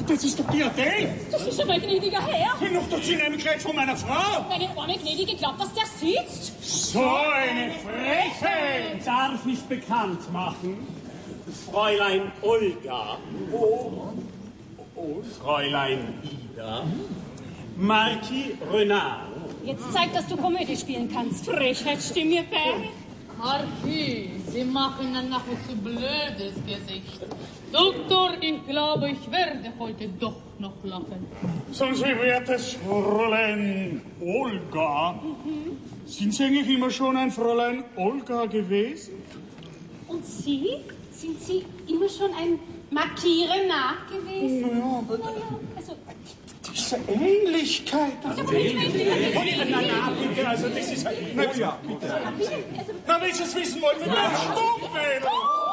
Das ist doch die Adele. Das ist aber ein gnädiger Herr. Noch dazu in einem Kleid von meiner Frau. Meine arme Gnädige glaubt, dass der sitzt. So eine Frechheit. Darf ich bekannt machen? Fräulein Olga. Fräulein Ida. Marquis Renard. Jetzt zeig, dass du Komödie spielen kannst. Frechheit, stimm mir bei. Marquis, Sie machen ein nachher zu blödes Gesicht. Doktor, ich glaube, ich werde heute doch noch lachen. Sagen Sie, wertes Fräulein Olga, sind Sie eigentlich immer schon ein Fräulein Olga gewesen? Und Sie? Sind Sie immer schon ein Marquis Renard gewesen? Naja, aber Also, diese Ähnlichkeit. Bitte, also das ist... Na, ja, bitte. Na, wenn Sie es wissen wollen, mit meinem Schmuckmädel.